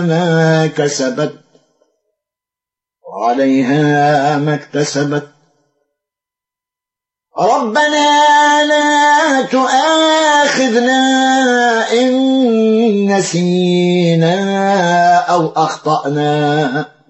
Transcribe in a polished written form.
ما كسبت وعليها ما اكتسبت. ربنا لا تؤاخذنا إن نسينا أو أخطأنا